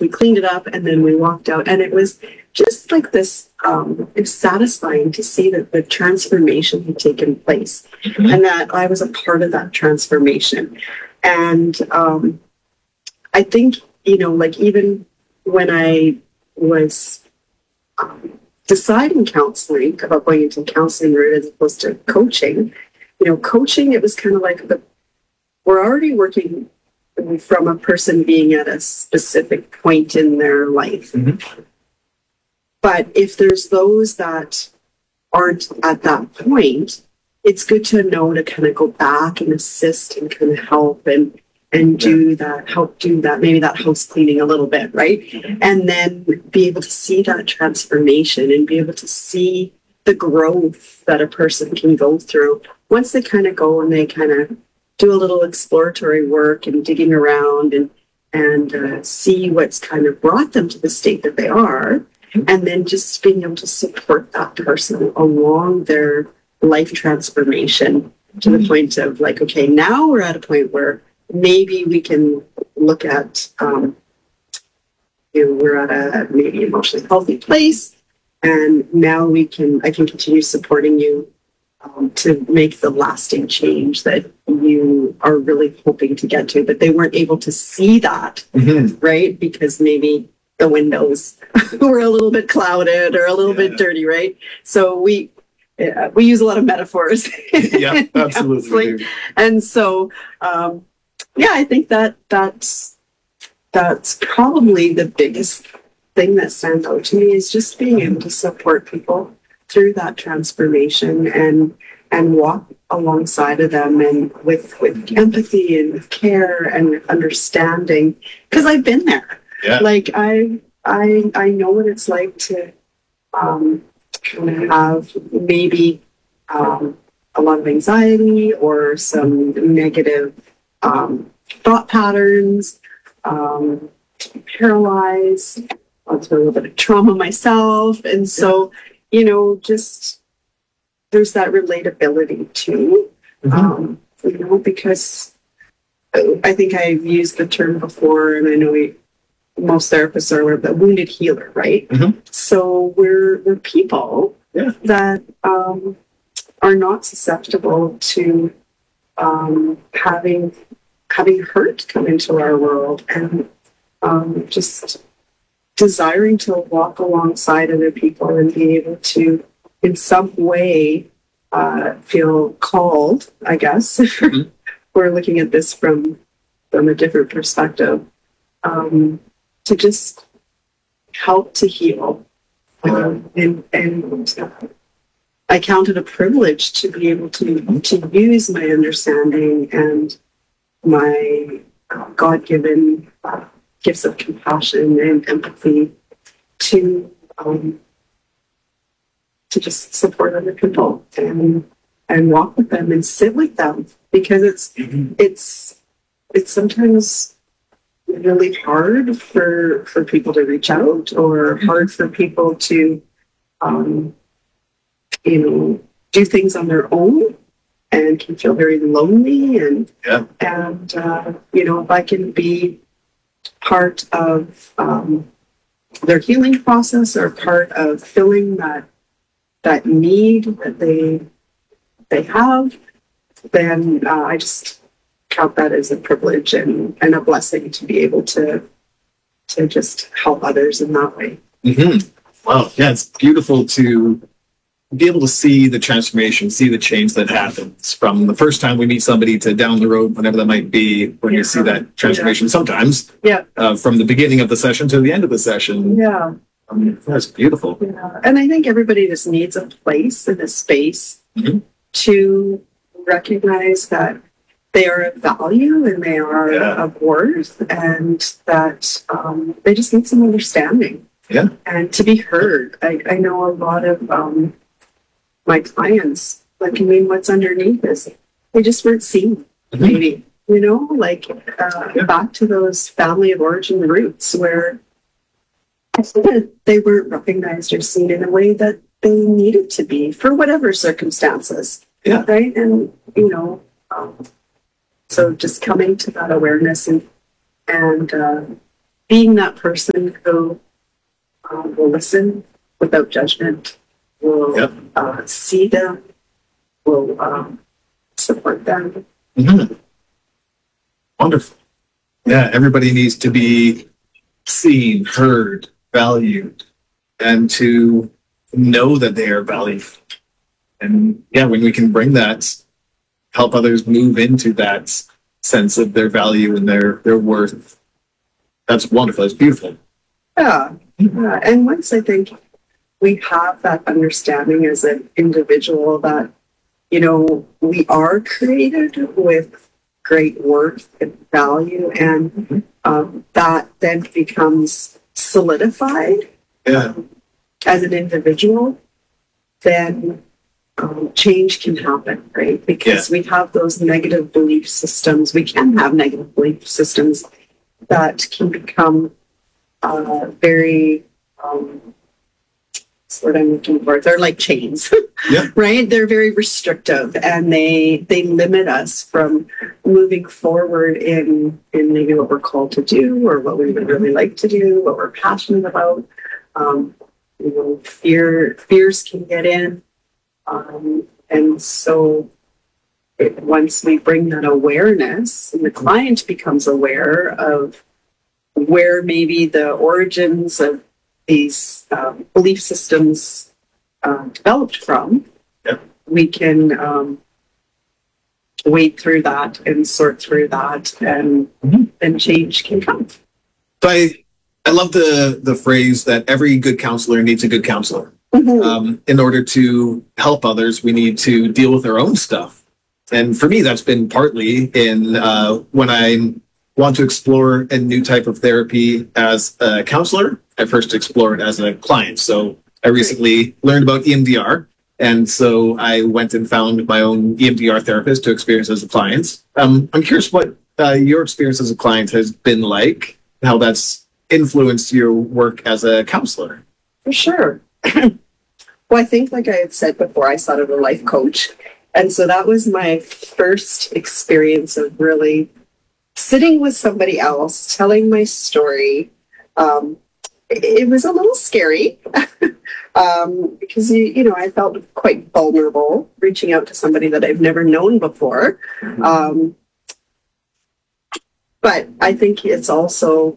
we cleaned it up, and then we walked out, and it was just like this. It's satisfying to see that the transformation had taken place, and that I was a part of that transformation. And I think, like even when I was deciding counseling, about going into counseling route as opposed to coaching, coaching, it was kind of like we're already working from a person being at a specific point in their life. But if there's those that aren't at that point, it's good to know to kind of go back and assist and kind of help and help do that, maybe that house cleaning a little bit, right? And then be able to see that transformation and be able to see the growth that a person can go through once they kind of go and they kind of do a little exploratory work and digging around and see what's kind of brought them to the state that they are, and then just being able to support that person along their life transformation to the point of like, okay, now we're at a point where maybe we can look at, we're at a maybe emotionally healthy place, and now I can continue supporting you to make the lasting change that you are really hoping to get to, but they weren't able to see that, right? Because maybe the windows were a little bit clouded or a little bit dirty, right? So we use a lot of metaphors. Yeah, absolutely. And so, I think that's probably the biggest thing that stands out to me is just being able to support people through that transformation and walk alongside of them and with empathy and with care and with understanding, because I've been there. Yeah. Like I know what it's like to have maybe a lot of anxiety or some negative thought patterns, to be paralyzed, to a little bit of trauma myself. And so, just there's that relatability too, because I think I've used the term before, and I know most therapists are the wounded healer, right? So we're people that are not susceptible to having hurt come into our world, and just desiring to walk alongside other people and be able to, in some way, feel called, I guess. We're looking at this from a different perspective, to just help to heal. And I count it a privilege to be able to use my understanding and my God-given gifts of compassion and empathy to just support other people and walk with them and sit with them, because it's sometimes really hard for people to reach out, or hard for people to do things on their own, and can feel very lonely, and if I can be part of their healing process, or part of filling that need that they have, then I just count that as a privilege and a blessing to be able to just help others in that way. Wow, yeah, it's beautiful to be able to see the transformation, see the change that happens from the first time we meet somebody to down the road, whenever that might be, when you see that transformation. Sometimes from the beginning of the session to the end of the session. That's beautiful. And I think everybody just needs a place and a space to recognize that they are of value and they are of worth, and that they just need some understanding and to be heard. I know a lot of my clients, what's underneath is they just weren't seen, maybe, back to those family of origin roots where they weren't recognized or seen in a way that they needed to be for whatever circumstances. Right. And, so just coming to that awareness and being that person who will listen without judgment, will Yep. see them, will support them. Mhm. Wonderful. Yeah, everybody needs to be seen, heard, valued, and to know that they are valued. And yeah, when we can bring that, help others move into that sense of their value and their worth, that's wonderful. It's beautiful. Yeah. Yeah. And once I think we have that understanding as an individual that, you know, we are created with great worth and value, and that then becomes solidified Yeah. as an individual, then change can happen, right? Because we have those negative belief systems. We can have negative belief systems that can become very, what's the word I'm looking for? They're like chains, Yeah. right? They're very restrictive, and they limit us from moving forward in maybe what we're called to do, or what we would really like to do, what we're passionate about. You know, fears can get in. And so once we bring that awareness and the client becomes aware of where maybe the origins of these belief systems developed from, Yep. we can wade through that and sort through that, and then change can come. So I love the phrase that every good counselor needs a good counselor. In order to help others, we need to deal with our own stuff. And for me, that's been partly in when I want to explore a new type of therapy as a counselor. I first explored as a client. So I recently learned about EMDR. And so I went and found my own EMDR therapist to experience as a client. I'm curious what your experience as a client has been like, how that's influenced your work as a counselor. For sure. Well, I think, like I had said before, I started a life coach. And so that was my first experience of really sitting with somebody else, telling my story. It was a little scary because, you know, I felt quite vulnerable reaching out to somebody that I've never known before. But I think it's also,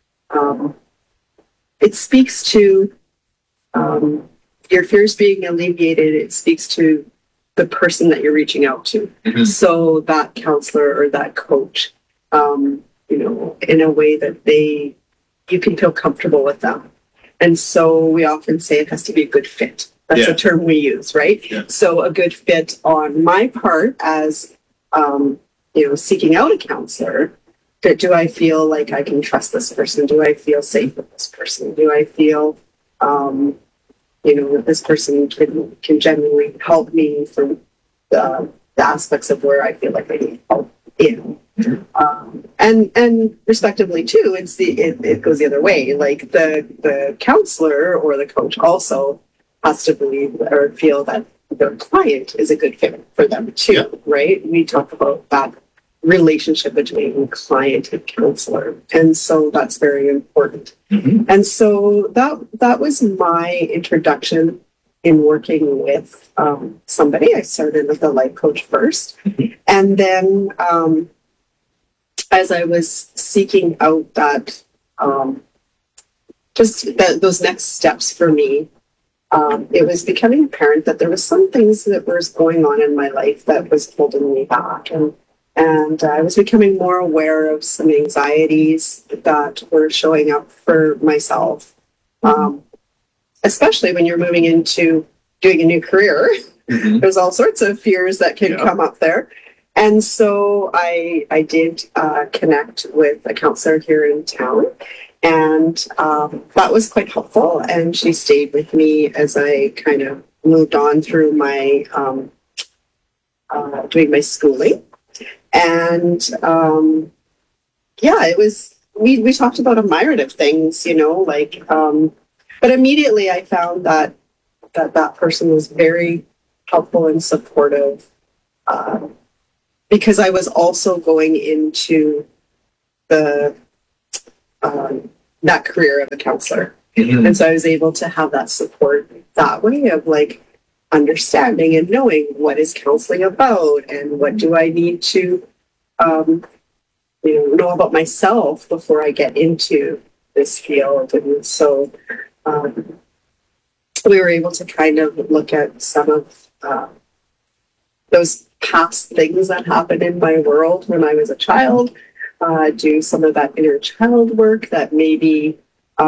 it speaks to your fears being alleviated. It speaks to the person that you're reaching out to. So that counselor or that coach, you know, in a way that you can feel comfortable with them. And so we often say it has to be a good fit. That's a term we use, right? Yeah. So a good fit on my part as, you know, seeking out a counselor. Do I feel like I can trust this person? Do I feel safe with this person? Do I feel, you know, that this person can genuinely help me from the aspects of where I feel like I need help in? And respectively too, it goes the other way. Like the counselor or the coach also has to believe or feel that their client is a good fit for them too, right? We talk about that relationship between client and counselor, and so that's very important. And so that was my introduction in working with somebody. I started with a life coach first, and then as I was seeking out that those next steps for me, it was becoming apparent that there was some things that was going on in my life that was holding me back, and I was becoming more aware of some anxieties that were showing up for myself, especially when you're moving into doing a new career. There's all sorts of fears that can come up there. And so I did connect with a counselor here in town, and that was quite helpful. And she stayed with me as I kind of moved on through my doing my schooling. And it was, we talked about a myriad of things, you know, like, but immediately I found that person was very helpful and supportive, because I was also going into the that career of a counselor. Mhm. And so I was able to have that support that way of like understanding and knowing what is counseling about and what do I need to, um, know about myself before I get into this field. And so um, we were able to kind of look at some of those past things that happened in my world when I was a child, do some of that inner child work that maybe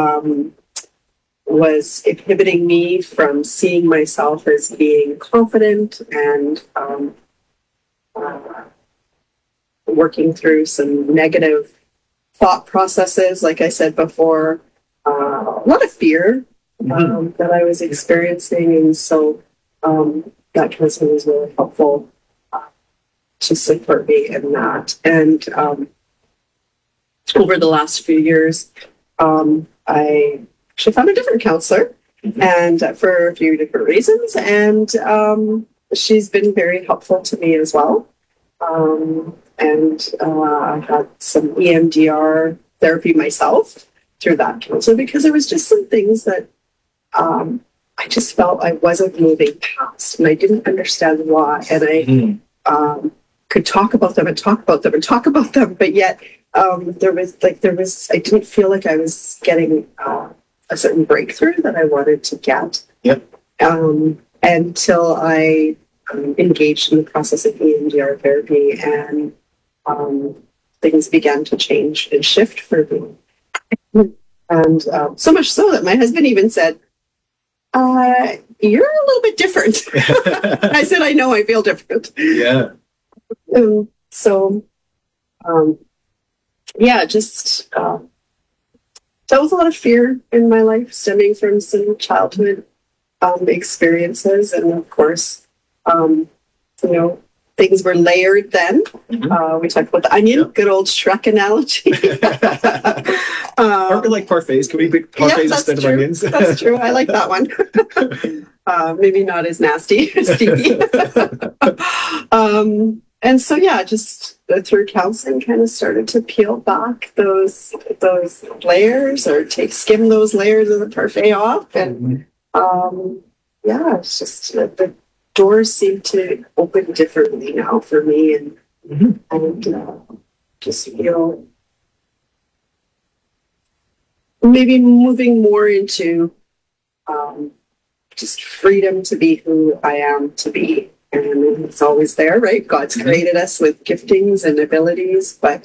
was inhibiting me from seeing myself as being confident and uh, working through some negative thought processes, like I said before, a lot of fear that I was experiencing. And so that counseling was really helpful to support me in that. And over the last few years, I actually found a different counselor and for a few different reasons. And she's been very helpful to me as well. I had some EMDR therapy myself through that counselor because there was just some things that I just felt I wasn't moving past and I didn't understand why. And I could talk about them and talk about them and talk about them, but yet there was, I didn't feel like I was getting a certain breakthrough that I wanted to get. Yep. Until I engaged in the process of EMDR therapy and things began to change and shift for me. And so much so that my husband even said, you're a little bit different. I said, I know, I feel different. Yeah. So, just dealt with a lot of fear in my life stemming from some childhood experiences. And of course, things were layered then. We talked about the onion, good old Shrek analogy. Or like parfaits. Can we pick parfaits instead of onions? That's true. I like that one. Maybe not as nasty as Stevie. And so, just through counseling, kind of started to peel back those layers or skim those layers of the parfait off. And it's just the doors seem to open differently now for me, and just feel maybe moving more into just freedom to be who I am to be. And it's always there, right? God's created us with giftings and abilities, but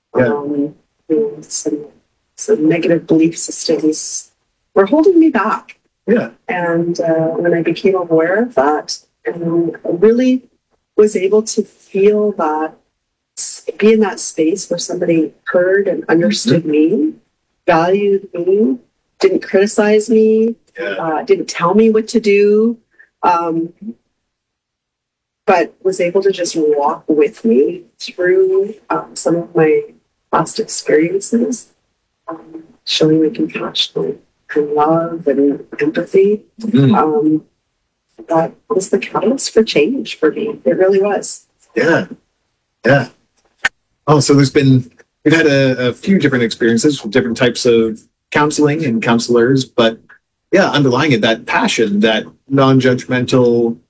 some negative belief systems were holding me back. Yeah. And when I became aware of that, and I really was able to feel that, be in that space where somebody heard and understood me, valued me, didn't criticize me, didn't tell me what to do, but was able to just walk with me through some of my past experiences, showing me compassion and love and empathy. That was the catalyst for change for me. It really was. Yeah. Yeah. Oh, so we've had a few different experiences with different types of counseling and counselors, but underlying it, that passion, that non-judgmental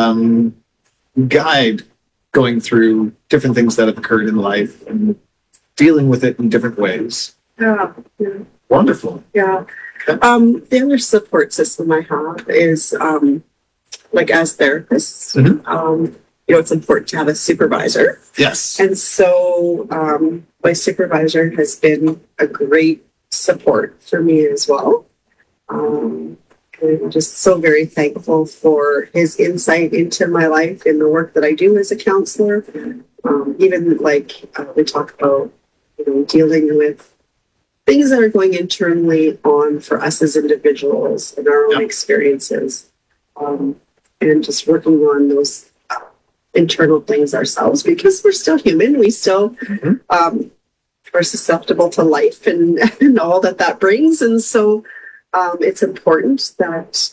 guide going through different things that have occurred in life and dealing with it in different ways. Yeah. Wonderful. Yeah. The other support system I have is like as therapists, it's important to have a supervisor. Yes. And so my supervisor has been a great support for me as well. I'm just so very thankful for his insight into my life and the work that I do as a counselor. Even like we talk about, dealing with things that are going internally on for us as individuals and our own experiences, and just working on those internal things ourselves because we're still human. We still are susceptible to life and all that brings. And so it's important that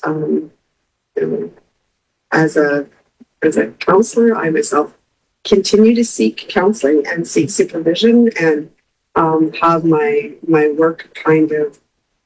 as a counselor, I myself continue to seek counseling and seek supervision and have my work kind of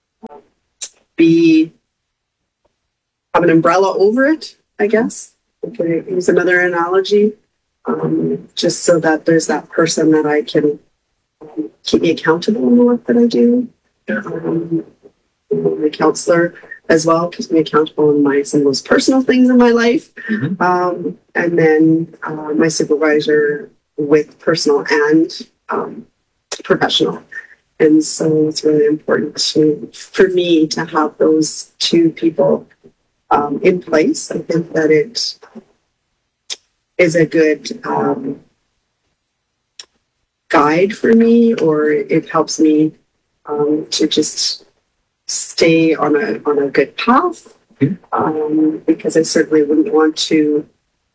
be have an umbrella over it, I guess. Okay, use another analogy, just so that there's that person that I can keep me accountable in the work that I do. Yeah. My counselor as well keeps me accountable in some of those personal things in my life. And then my supervisor with personal and professional. And so it's really important for me to have those two people in place. I think that it is a good guide for me, or it helps me to just stay on a good path. Because I certainly wouldn't want to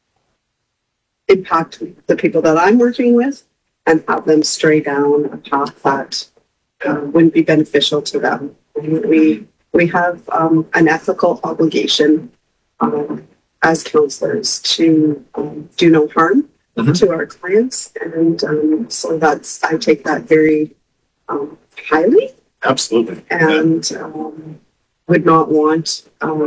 impact the people that I'm working with and have them stray down a path that wouldn't be beneficial to them. We have an ethical obligation as counselors to do no harm to our clients, and so I take that very highly. Absolutely. And would not want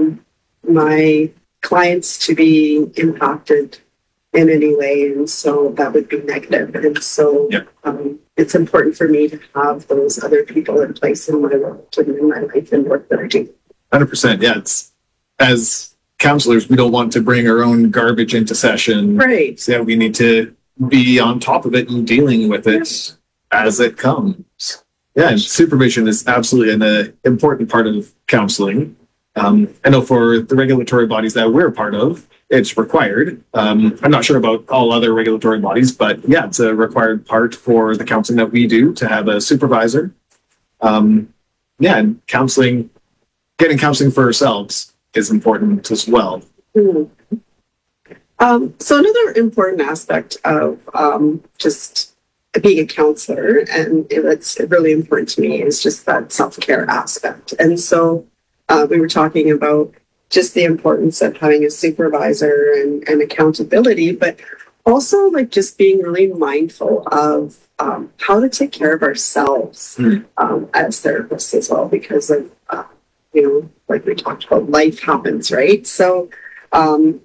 my clients to be impacted in any way, and so that would be negative. And so it's important for me to have those other people in place in my world and in my life and work that I do. 100%. Yeah. It's, as counselors, we don't want to bring our own garbage into session. Right. So we need to be on top of it and dealing with it as it comes. Yeah. And supervision is absolutely an important part of counseling. I know for the regulatory bodies that we're a part of, it's required. I'm not sure about all other regulatory bodies, but yeah, it's a required part for the counseling that we do to have a supervisor. And counseling, getting counseling for ourselves is important as well. So another important aspect of just being a counselor, and it's really important to me, is just that self-care aspect. And so we were talking about just the importance of having a supervisor and accountability, but also like just being really mindful of how to take care of ourselves as therapists as well, because of like we talked about, life happens, right? So and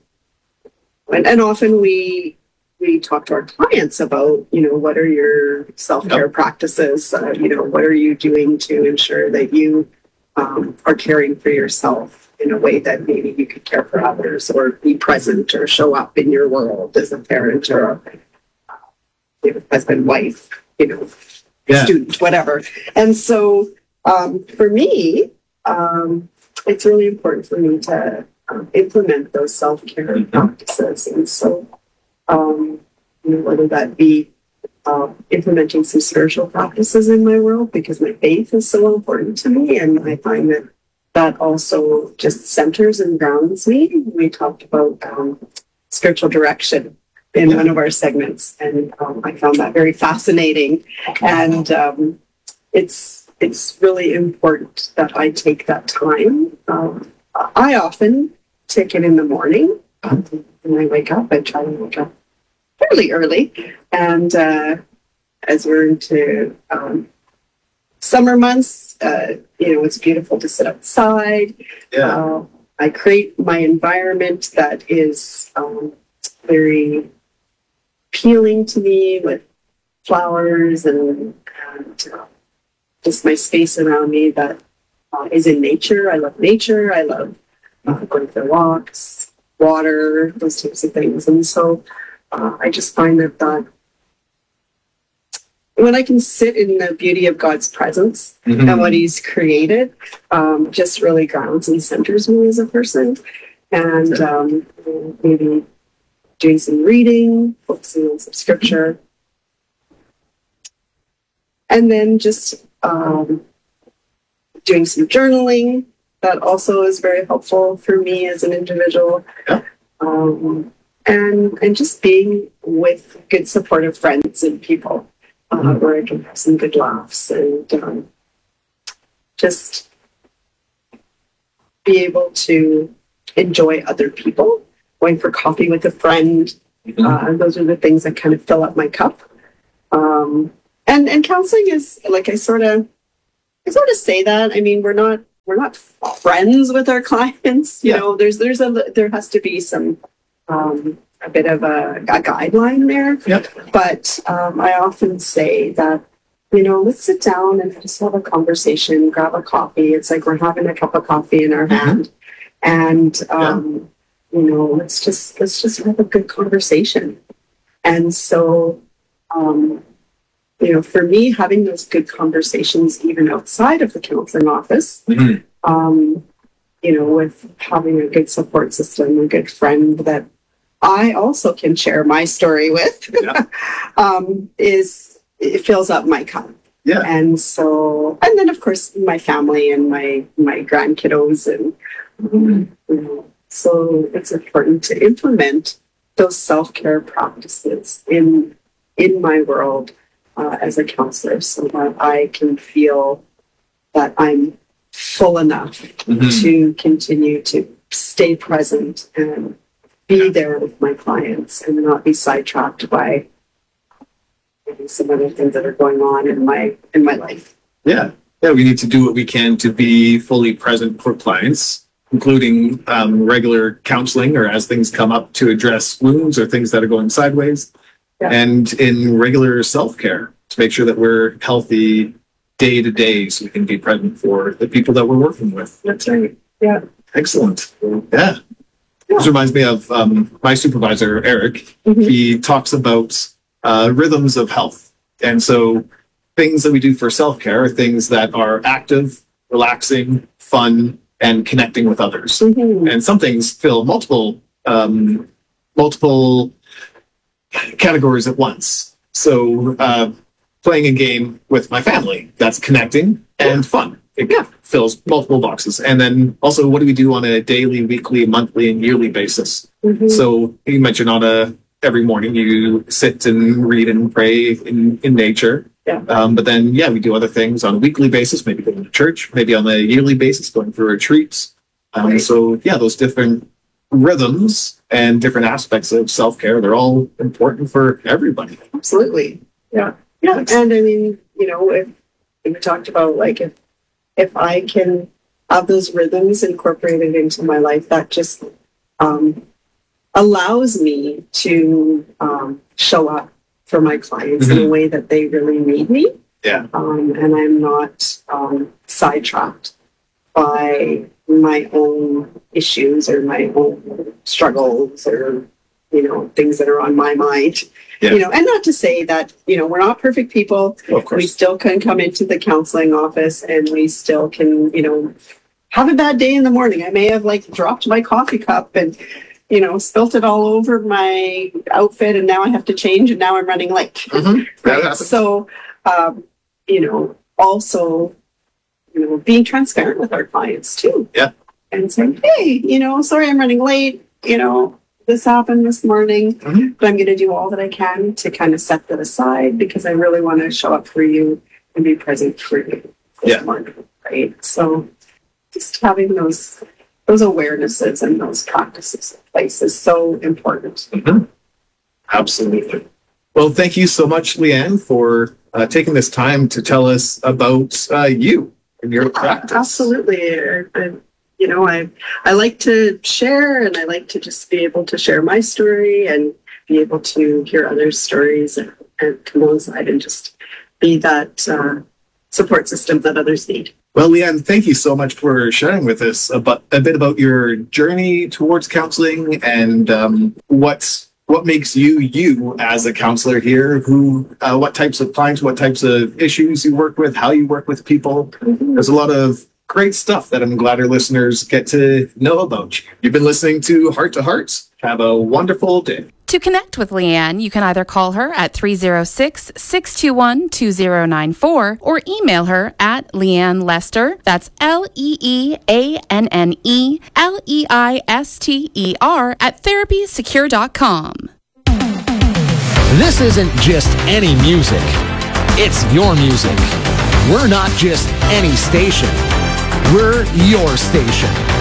often we talk to our clients about what are your self-care practices, what are you doing to ensure that you are caring for yourself in a way that maybe you could care for others, or be present or show up in your world as a parent or a husband, wife, student, whatever. And so for me, it's really important for me to implement those self-care practices. And so whether that be implementing some spiritual practices in my world, because my faith is so important to me, and I find that also just centers and grounds me. We talked about spiritual direction in one of our segments, and I found that very fascinating. And it's really important that I take that time. I often take it in the morning. When I wake up, I try to wake up fairly early, and as we're into summer months, it's beautiful to sit outside. I create my environment that is very appealing to me, with flowers and just my space around me that is in nature. I love nature. I love going for walks, water, those types of things. And so I just find that when I can sit in the beauty of God's presence and what He's created, just really grounds and centers me as a person. And maybe doing some reading, focusing on some scripture. And then just doing some journaling. That also is very helpful for me as an individual. And just being with good supportive friends and people where I can have some good laughs and just be able to enjoy other people. Going for coffee with a friend. Those are the things that kind of fill up my cup. And counseling is like, I sort of say that. I mean, we're not friends with our clients. You know, there has to be some, a bit of a guideline there. Yep. But I often say that, you know, let's sit down and just have a conversation, grab a coffee. It's like we're having a cup of coffee in our hand. And, you know, let's just have a good conversation. And so, you know, for me, having those good conversations, even outside of the counseling office, you know, with having a good support system, a good friend that I also can share my story with, it fills up my cup. Yeah. And so, and then of course my family and my grandkiddos, and you know, so it's important to implement those self-care practices in my world as a counselor, so that I can feel that I'm full enough to continue to stay present and be there with my clients and not be sidetracked by maybe some other things that are going on in my life. Yeah. Yeah, we need to do what we can to be fully present for clients, including regular counseling or as things come up to address wounds or things that are going sideways. Yeah. And in regular self-care to make sure that we're healthy day to day so we can be present for the people that we're working with. That's right. Yeah. Excellent. Yeah. This reminds me of my supervisor, Eric. He talks about rhythms of health. And so things that we do for self-care are things that are active, relaxing, fun, and connecting with others. And some things fill multiple categories at once. So playing a game with my family, that's connecting and fun. It fills multiple boxes. And then also, what do we do on a daily, weekly, monthly, and yearly basis? So you mentioned every morning you sit and read and pray in nature. Yeah. But then, we do other things on a weekly basis, maybe going to church, maybe on a yearly basis, going for retreats. So those different rhythms and different aspects of self-care, they're all important for everybody. Absolutely. Yeah. Yeah. And I mean, you know, if we talked about like if I can have those rhythms incorporated into my life, that just allows me to show up for my clients in a way that they really need me. Yeah. And I'm not sidetracked by my own issues or my own struggles or, you know, things that are on my mind. Yeah. You know, and not to say that, you know, we're not perfect people. Of course. We still can come into the counseling office and we still can, you know, have a bad day in the morning. I may have like dropped my coffee cup and, you know, spilt it all over my outfit and now I have to change and now I'm running late. Right? So, you know, also, you know, being transparent with our clients too. Yeah. And saying, hey, you know, sorry I'm running late, you know, this happened this morning, but I'm going to do all that I can to kind of set that aside because I really want to show up for you and be present for you this morning, right? So just having those awarenesses and those practices in place is so important. Absolutely. Well, thank you so much, Leanne, for taking this time to tell us about you and your practice. Absolutely. You know, I like to share and I like to just be able to share my story and be able to hear others' stories and come alongside and just be that support system that others need. Well, Leanne, thank you so much for sharing with us a bit about your journey towards counseling and what makes you as a counselor here, what types of clients, what types of issues you work with, how you work with people. There's a lot of great stuff that I'm glad our listeners get to know about you. You've been listening to Heart to Heart. Have a wonderful day. To connect with Leanne, you can either call her at 306-621-2094 or email her at Leanne Lester. That's LeanneLeister at therapysecure.com. This isn't just any music. It's your music. We're not just any station. We're your station.